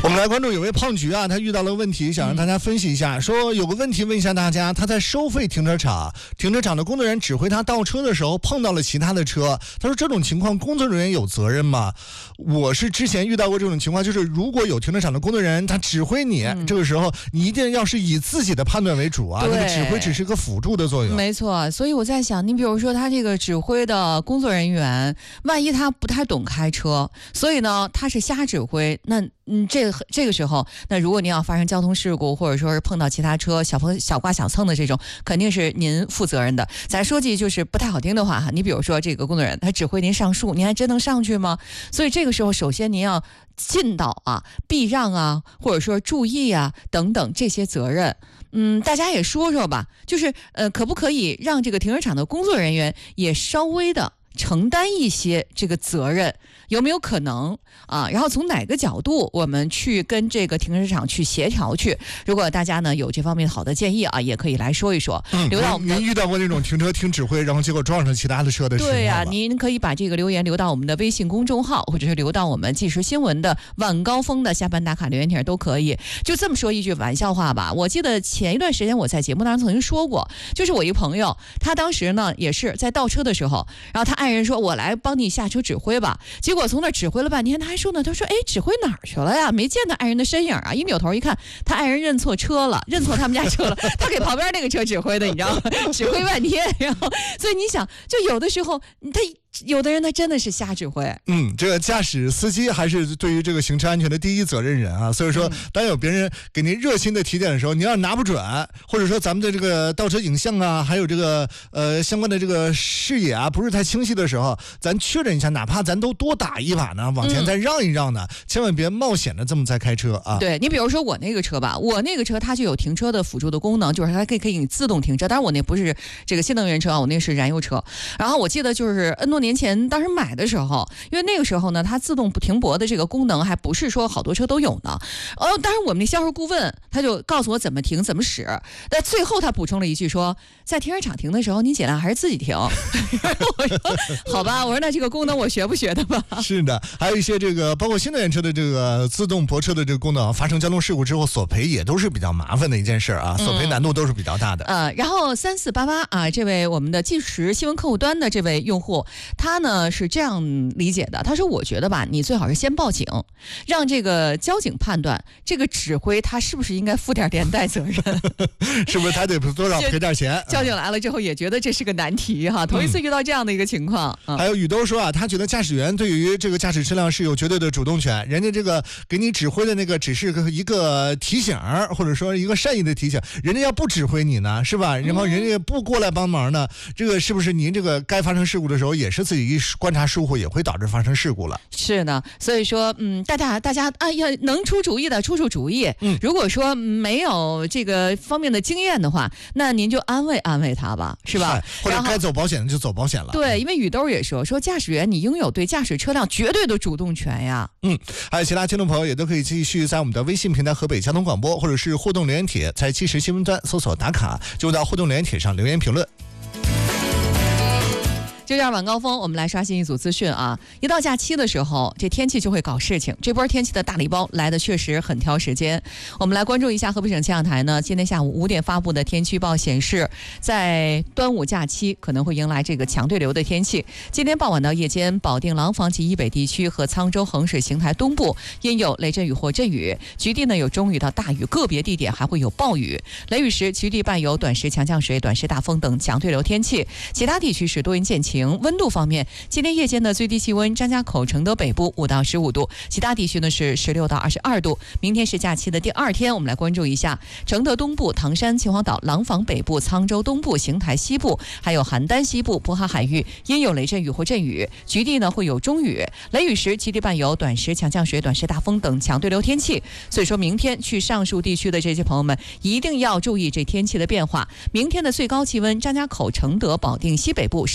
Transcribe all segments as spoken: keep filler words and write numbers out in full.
我们来关注有位胖菊啊，他遇到了问题，想让大家分析一下，说有个问题问一下大家，他在收费停车场，停车场的工作人员指挥他倒车的时候碰到了其他的车，他说这种情况工作人员有责任吗？我是之前遇到过这种情况，就是如果有停车场的工作人员他指挥你、嗯、这个时候你一定要是以自己的判断为主啊，那个指挥只是个辅助的作用。 没错，所以我在想，你比如说他这个指挥的工作人员，万一他不太懂开车，所以呢他是瞎指挥，那嗯，这个这个时候，那如果您要发生交通事故，或者说是碰到其他车小碰小刮小蹭的这种，肯定是您负责任的。咱说句就是不太好听的话哈，你比如说这个工作人员他指挥您上树，您还真能上去吗？所以这个时候，首先您要尽到啊避让啊，或者说注意啊等等这些责任。嗯，大家也说说吧，就是呃，可不可以让这个停车场的工作人员也稍微的承担一些这个责任，有没有可能啊？然后从哪个角度我们去跟这个停车场去协调去？如果大家呢有这方面好的建议啊，也可以来说一说。 嗯， 留到我们的您遇到过那种停车听指挥，然后结果撞上其他的车的时候？ 对呀、啊，您可以把这个留言留到我们的微信公众号，或者是留到我们即时新闻的晚高峰的下班打卡留言帖都可以。就这么说一句玩笑话吧，我记得前一段时间我在节目当中曾经说过，就是我一个朋友，他当时呢也是在倒车的时候，然后他爱人说我来帮你下车指挥吧，结果从那指挥了半天，他还说呢，他说哎指挥哪儿去了呀，没见他爱人的身影啊，一扭头一看，他爱人认错车了，认错他们家车了，他给旁边那个车指挥的，你知道吗？指挥半天，然后所以你想，就有的时候他有的人他真的是瞎指挥。 嗯，这个驾驶司机还是对于这个行车安全的第一责任人啊，所以说当有别人给您热心的提点的时候，您要拿不准，或者说咱们的这个倒车影像啊，还有这个呃相关的这个视野啊不是太清晰的时候，咱确认一下，哪怕咱都多打一把呢，往前再让一让呢、嗯、千万别冒险的这么再开车啊。 对，你比如说我那个车吧，我那个车它就有停车的辅助的功能，就是它可以可以自动停车，当然我那不是这个新能源车啊，我那是燃油车。然后我记得就是 N 多年前当时买的时候，因为那个时候呢它自动停泊的这个功能还不是说好多车都有呢。哦，当然我们那销售顾问他就告诉我怎么停怎么使，但最后他补充了一句说，在停车场停的时候你尽量还是自己停。我说好吧，我说那这个功能我学不学的吧？ 是的，还有一些这个包括新能源车的这个自动泊车的这个功能，发生交通事故之后索赔也都是比较麻烦的一件事啊，索赔难度都是比较大的。 嗯、呃，然后三四八八啊，这位我们的即时新闻客户端的这位用户，他呢是这样理解的，他说我觉得吧，你最好是先报警，让这个交警判断这个指挥他是不是应该负点连带责任， 是不是他得多少赔点钱？ 交警来了之后也觉得这是个难题哈，头一次遇到这样的一个情况。 嗯、还有宇都说啊，他觉得驾驶员对于这个驾驶车辆是有绝对的主动权，人家这个给你指挥的那个只是一个提醒，或者说一个善意的提醒，人家要不指挥你呢，是吧？然后人家不过来帮忙呢，这个是不是您这个该发生事故的时候也是自己一观察疏忽，也会导致发生事故了？ 是呢，所以说嗯，大家大家哎呀，能出主意的出出主意。嗯，如果说没有这个方面的经验的话，那您就安慰安慰他吧，是吧？ 或者该走保险的就走保险了。 对，因为宇兜也说说驾驶员你拥有对驾驶车辆绝对的主动权呀。 嗯，还有其他听众朋友也都可以继续在我们的微信平台河北交通广播，或者是互动留言帖，在即时新闻端搜索打卡，就到互动留言帖上留言评论。 就这样晚高峰，我们来刷新一组资讯啊！一到假期的时候，这天气就会搞事情。这波天气的大礼包来的确实很挑时间。我们来关注一下河北省气象台呢，今天下午五点发布的天气预报显示，在端午假期可能会迎来这个强对流的天气。今天傍晚到夜间，保定廊坊及以北地区和沧州衡水邢台东部因有雷阵雨或阵雨，局地呢有中雨到大雨，个别地点还会有暴雨。雷雨时，局地伴有短时强降水、短时大风等强对流天气。其他地区是多云见晴。温度方面，今天夜间的最低气温，张家口、承德北部五到十五度，其他地区呢是十六到二十二度。明天是假期的第二天，我们来关注一下承德东部、唐山、秦皇岛、廊坊北部、沧州东部、邢台西部，还有邯郸西部、渤海海域，因有雷阵雨或阵雨，局地呢会有中雨。雷雨时，局地伴有短时强降水、短时大风等强对流天气。所以说明天去上述地区的这些朋友们，一定要注意这天气的变化。明天的最高气温，张家口、承德、保定西北部十四到二十。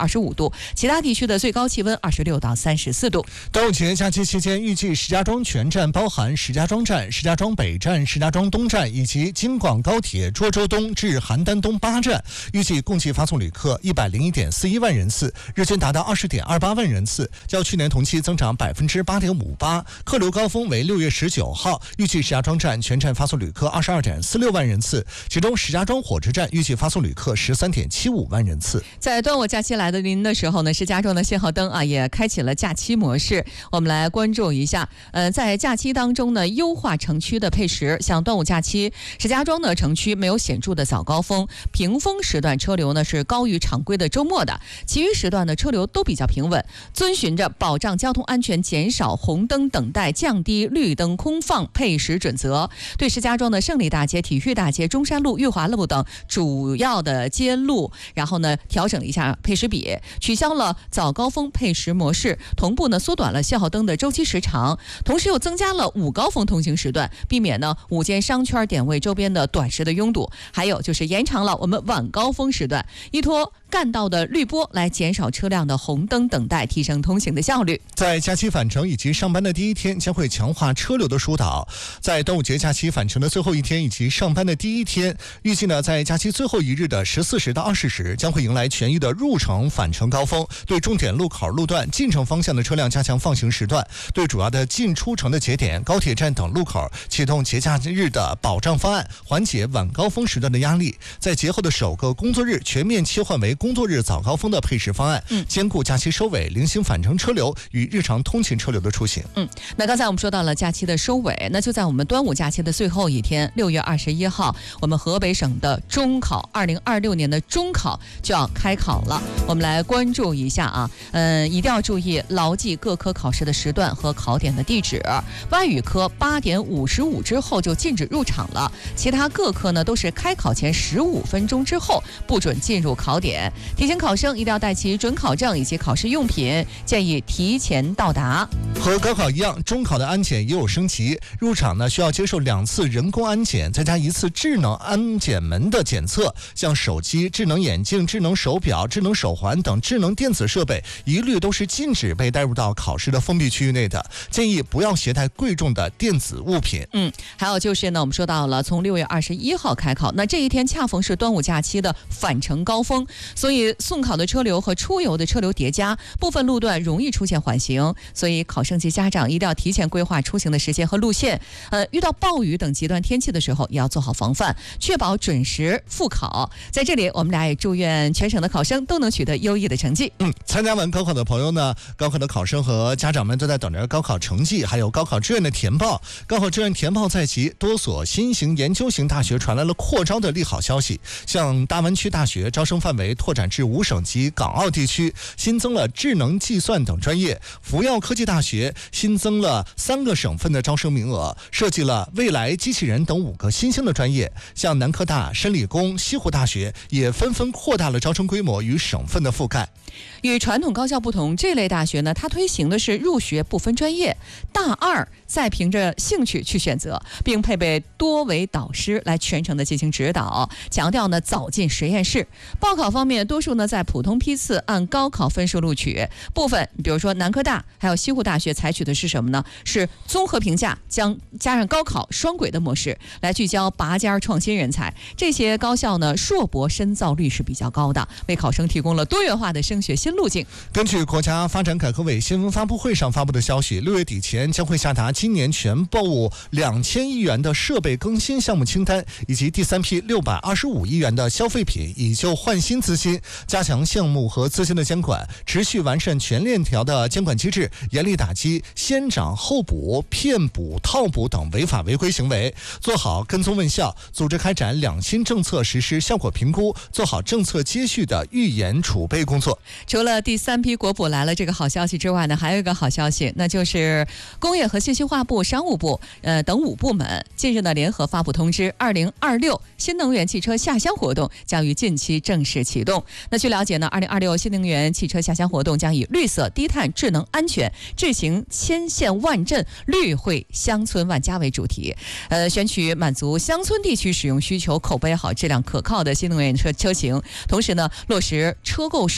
十五度，其他地区的最高气温二十六到三十四度。 端午节假期期间，预计石家庄全站包含石家庄站、石家庄北站、石家庄东站以及京广高铁涿州东至邯郸东八站，预计共计发送旅客一百零一点四一万人次，日均达到二十点二八万人次，较去年同期增长百分之八点五八。客流高峰为六月十九号，预计石家庄站全站发送旅客二十二点四六万人次，其中石家庄火车站预计发送旅客十三点七五万人次。 在端午假期来的临的时候呢，石家庄的信号灯啊也开启了假期模式。我们来关注一下，呃，在假期当中呢，优化城区的配时。像端午假期，石家庄的城区没有显著的早高峰，平峰时段车流呢是高于常规的周末的，其余时段的车流都比较平稳，遵循着保障交通安全、减少红灯等待、降低绿灯空放配时准则。对石家庄的胜利大街、体育大街、中山路、裕华路等主要的街路，然后呢调整了一下配时比，取消了早高峰配时模式，同步呢缩短了信号灯的周期时长，同时又增加了午高峰通行时段，避免呢午间商圈点位周边的短时的拥堵。还有就是延长了我们晚高峰时段，依托干道的绿波来减少车辆的红灯等待，提升通行的效率。 在假期返程以及上班的第一天，将会强化车流的疏导。在端午节假期返程的最后一天以及上班的第一天，预计呢在假期最后一日的十四时到二十时，将会迎来全域的入城返程高峰，对重点路口路段进城方向的车辆加强放行时段，对主要的进出城的节点、高铁站等路口启动节假日的保障方案，缓解晚高峰时段的压力。在节后的首个工作日全面切换为工作日早高峰的配时方案，嗯，兼顾假期收尾、零星返程车流与日常通勤车流的出行。 嗯，那刚才我们说到了假期的收尾，那就在我们端午假期的最后一天，六月二十一号，我们河北省的中考，二零二六年的中考就要开考了。我们来关注一下啊，嗯，一定要注意牢记各科考试的时段和考点的地址。外语科八点五十五之后就禁止入场了，其他各科呢都是开考前十五分钟之后不准进入考点。提醒考生一定要带齐准考证以及考试用品，建议提前到达。 和高考一样，中考的安检也有升级，入场呢需要接受两次人工安检，再加一次智能安检门的检测。像手机、智能眼镜、智能手表、智能手环等智能电子设备，一律都是禁止被带入到考试的封闭区域内的。建议不要携带贵重的电子物品。 嗯，还有就是呢，我们说到了从六月二十一号开考，那这一天恰逢是端午假期的返程高峰，所以送考的车流和出游的车流叠加，部分路段容易出现缓行，所以考生及家长一定要提前规划出行的时间和路线。呃，遇到暴雨等极端天气的时候，也要做好防范，确保准时复考。在这里，我们俩也祝愿全省的考生都能取得优异的成绩。 嗯，参加完高考的朋友呢，高考的考生和家长们都在等着高考成绩，还有高考志愿的填报。高考志愿填报在即，多所新型研究型大学传来了扩招的利好消息，像大湾区大学招生范围拓展至五省级港澳地区，新增了智能计算等专业；福耀科技大学新增了三个省份的招生名额，设计了未来机器人等五个新兴的专业。像南科大、深理工、西湖大学也纷纷扩大了招生规模与省份的覆盖。 与传统高校不同，这类大学呢，它推行的是入学不分专业，大二再凭着兴趣去选择，并配备多维导师来全程的进行指导，强调呢早进实验室。报考方面，多数呢在普通批次按高考分数录取，部分比如说南科大还有西湖大学采取的是什么呢？是综合评价将加上高考双轨的模式，来聚焦拔尖创新人才。这些高校呢硕博深造率是比较高的，为考生提供了多元化的升学新路径。 根据国家发展改革委新闻发布会上发布的消息，六月底前将会下达今年全部两千亿元的设备更新项目清单，以及第三批六百二十五亿元的消费品以旧换新资金，加强项目和资金的监管，持续完善全链条的监管机制，严厉打击先涨后补、骗补、套补等违法违规行为，做好跟踪问效，组织开展两新政策实施效果评估，做好政策接续的预研储备工作。 除了第三批国补来了这个好消息之外呢，还有一个好消息，那就是工业和信息化部、商务部呃等五部门近日呢联合发布通知，二零二六新能源汽车下乡活动将于近期正式启动。那据了解呢，二零二六新能源汽车下乡活动将以绿色、低碳、智能、安全、智行千县万镇、绿惠乡村万家为主题，呃，选取满足乡村地区使用需求、口碑好、质量可靠的新能源车车型，同时呢落实车购税、车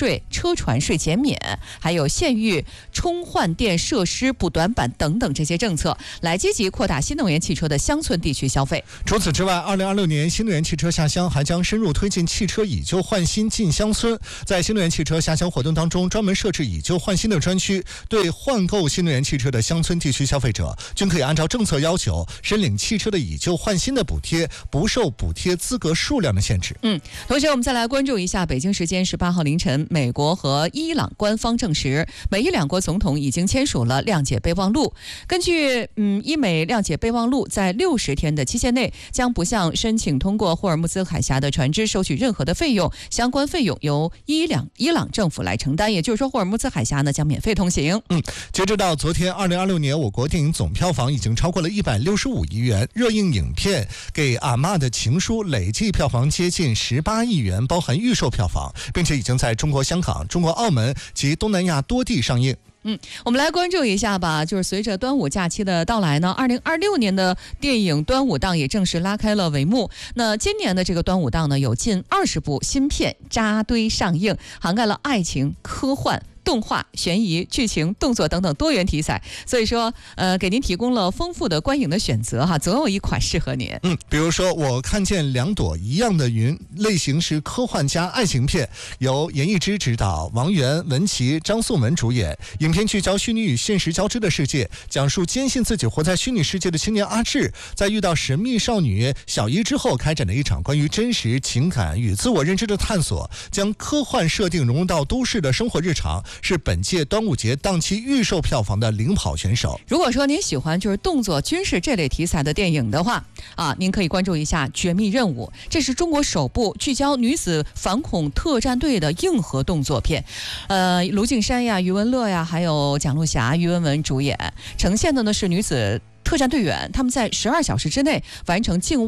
车船税减免，还有县域充换电设施不短板等等这些政策，来积极扩大新能源汽车的乡村地区消费。 除此之外，二零二六年新能源汽车下乡还将深入推进汽车以旧换新进乡村。在新能源汽车下乡活动当中，专门设置以旧换新的专区，对换购新能源汽车的乡村地区消费者，均可以按照政策要求申领汽车的以旧换新的补贴，不受补贴资格数量的限制。 嗯，同时我们再来关注一下，北京时间十八号凌晨，美国和伊朗官方证实，美伊两国总统已经签署了谅解备忘录。根据嗯伊美谅解备忘录，在六十天的期限内，将不向申请通过霍尔木兹海峡的船只收取任何的费用，相关费用由伊朗伊朗政府来承担。也就是说，霍尔木兹海峡呢将免费通行。 嗯，截止到昨天，二零二六年我国电影总票房已经超过了一百六十五亿元，热映影片《给阿嬷的情书》累计票房接近十八亿元，包含预售票房，并且已经在中国香港、中国澳门及东南亚多地上映。 嗯，我们来关注一下吧。就是随着端午假期的到来呢，二零二六年的电影端午档也正式拉开了帷幕。那今年的这个端午档呢，有近二十部新片扎堆上映，涵盖了爱情、科幻、动画、悬疑、剧情、动作等等多元题材，所以说，呃，给您提供了丰富的观影的选择哈，总有一款适合您。 嗯，比如说我看见两朵一样的云，类型是科幻加爱情片，由严艺之执导，王源、文琪、张颂文主演。影片聚焦虚拟与现实交织的世界，讲述坚信自己活在虚拟世界的青年阿志，在遇到神秘少女小伊之后，开展了一场关于真实情感与自我认知的探索，将科幻设定融入到都市的生活日常。是本届端午节档期预售票房的领跑选手。 如果说您喜欢就是动作、军事这类题材的电影的话，啊，您可以关注一下《绝密任务》，这是中国首部聚焦女子反恐特战队的硬核动作片。呃，卢靖姗呀、余文乐呀，还有蒋璐霞、于文文主演，呈现的呢是女子特战队员，他们在十二小时之内完成境